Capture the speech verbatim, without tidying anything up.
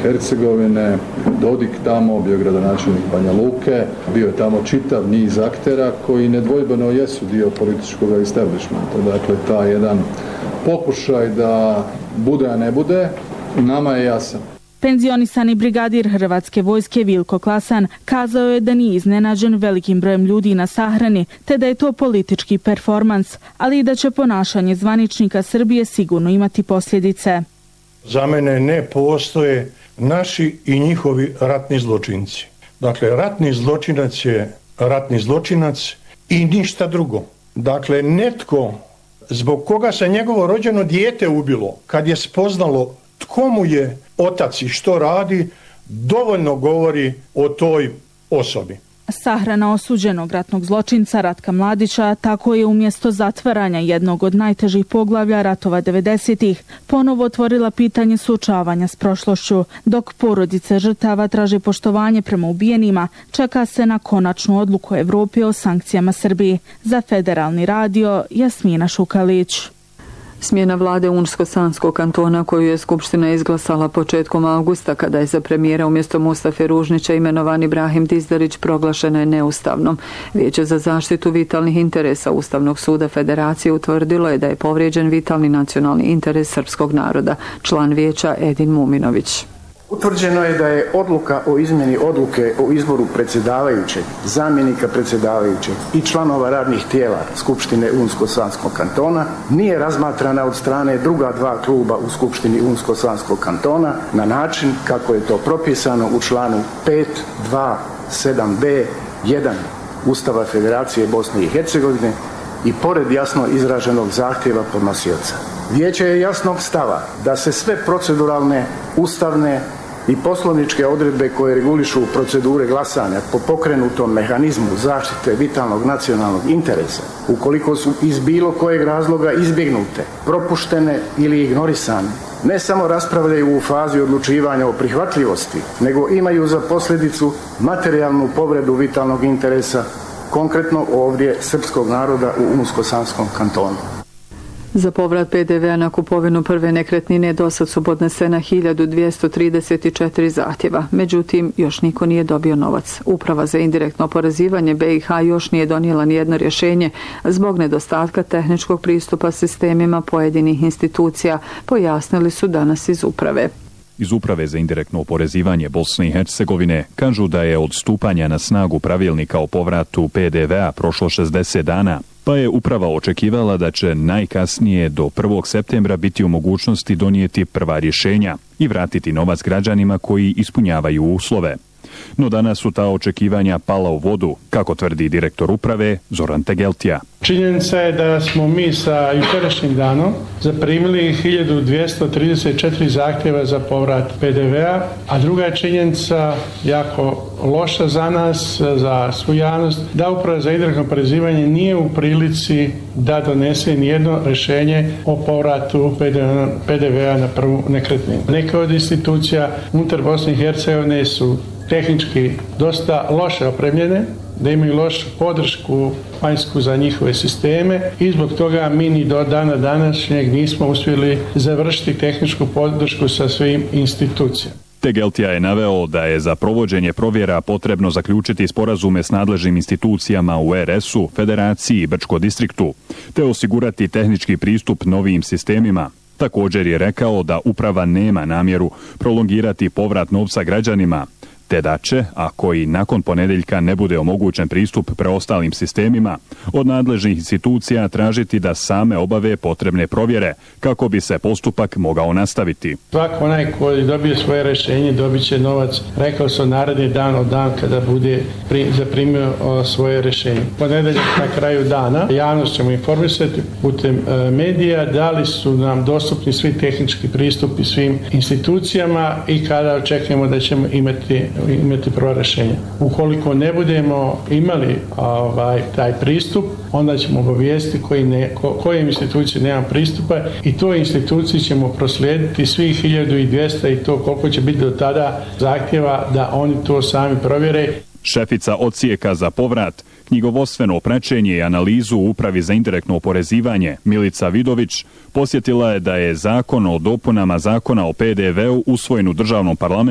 Hercegovine, Dodik tamo, bio gradonačelnik Banja Luke, bio je tamo čitav niz aktera koji nedvojbeno jesu dio političkog establishmenta. Dakle, taj jedan pokušaj da bude, a ne bude, nama je jasan. Penzionisani brigadir Hrvatske vojske Vilko Klasan kazao je da nije iznenađen velikim brojem ljudi na sahrani, te da je to politički performans, ali i da će ponašanje zvaničnika Srbije sigurno imati posljedice. Za mene ne postoje naši i njihovi ratni zločinci. Dakle, ratni zločinac je ratni zločinac i ništa drugo. Dakle, netko zbog koga se njegovo rođeno dijete ubilo, kad je spoznalo tko mu je otac i što radi, dovoljno govori o toj osobi. Sahrana osuđenog ratnog zločinca Ratka Mladića tako je umjesto zatvaranja jednog od najtežih poglavlja ratova devedesetih ponovo otvorila pitanje suočavanja s prošlošću. Dok porodice žrtava traže poštovanje prema ubijenima, čeka se na konačnu odluku Evrope o sankcijama Srbiji. Za Federalni radio, Jasmina Šukalić. Smjena vlade Unsko-Sanskog kantona koju je Skupština izglasala početkom avgusta kada je za premijera umjesto Mustafe Ružnića imenovan Ibrahim Dizdarić proglašena je neustavnom. Vijeće za zaštitu vitalnih interesa Ustavnog suda Federacije utvrdilo je da je povrijeđen vitalni nacionalni interes srpskog naroda. Član vijeća Edin Muminović. Utvrđeno je da je odluka o izmjeni odluke o izboru predsjedavajućeg, zamjenika predsjedavajućeg i članova radnih tijela Skupštine Unsko-Sanskog kantona nije razmatrana od strane druga dva kluba u Skupštini Unsko-Sanskog kantona na način kako je to propisano u članu pet dva sedam b jedan Ustava Federacije Bosne i Hercegovine i pored jasno izraženog zahtjeva podnosioca. Vijeće je jasnog stava da se sve proceduralne, ustavne i poslovničke odredbe koje regulišu procedure glasanja po pokrenutom mehanizmu zaštite vitalnog nacionalnog interesa, ukoliko su iz bilo kojeg razloga izbjegnute, propuštene ili ignorisane, ne samo raspravljaju u fazi odlučivanja o prihvatljivosti, nego imaju za posljedicu materijalnu povredu vitalnog interesa, konkretno ovdje srpskog naroda u Unsko-Sanskom kantonu. Za povrat P D V-a na kupovinu prve nekretnine dosad su podnesena hiljadu dvjesto trideset četiri zahtjeva. Međutim, još niko nije dobio novac. Uprava za indirektno oporezivanje B i H još nije donijela nijedno rješenje zbog nedostatka tehničkog pristupa sistemima pojedinih institucija, pojasnili su danas iz uprave. Iz Uprave za indirektno oporezivanje Bosne i Hercegovine kažu da je od stupanja na snagu pravilnika o povratu P D V-a prošlo šezdeset dana, pa je uprava očekivala da će najkasnije do prvog septembra biti u mogućnosti donijeti prva rješenja i vratiti novac građanima koji ispunjavaju uslove. No danas su ta očekivanja pala u vodu, kako tvrdi direktor uprave Zoran Tegeltija. Činjenica je da smo mi sa jučerašnjim danom zaprimili hiljadu dvjesto trideset četiri zahtjeva za povrat P D V-a, a druga je činjenica jako loša za nas, za svu javnost, da Uprava za indirektno oporezivanje nije u prilici da donese nijedno rješenje o povratu P D V-a na prvu nekretninu. Neke od institucija unutar Bosne i Hercegovine su tehnički dosta loše opremljene, da imaju lošu podršku vanjsku za njihove sisteme i zbog toga mi ni do dana današnjeg nismo uspjeli završiti tehničku podršku sa svim institucijama. Tegeltija je naveo da je za provođenje provjera potrebno zaključiti sporazume s nadležnim institucijama u R S-u, Federaciji i Brčko distriktu, te osigurati tehnički pristup novim sistemima. Također je rekao da uprava nema namjeru prolongirati povrat novca građanima, te da će, ako i nakon ponedjeljka ne bude omogućen pristup preostalim sistemima, od nadležnih institucija tražiti da same obave potrebne provjere kako bi se postupak mogao nastaviti. Svako onaj koji dobije svoje rješenje dobit će novac, rekao sam, naredni dan od dan kada bude zaprimio svoje rješenje. Ponedjeljak na kraju dana javnost ćemo informisati putem medija da li su nam dostupni svi tehnički pristupi svim institucijama i kada očekujemo da ćemo imati imati prvo rješenje. Ukoliko ne budemo imali ovaj, taj pristup, onda ćemo obavijestiti koji ne, ko, koje institucije nema pristupa i toj instituciji ćemo proslijediti svih hiljadu dvjesto i to koliko će biti do tada zahtjeva da oni to sami provjere. Šefica odsjeka za povrat, knjigovodstveno praćenje i analizu u Upravi za indirektno oporezivanje Milica Vidović posjetila je da je zakon o dopunama zakona o P D V-u usvojen u državnom parlamentu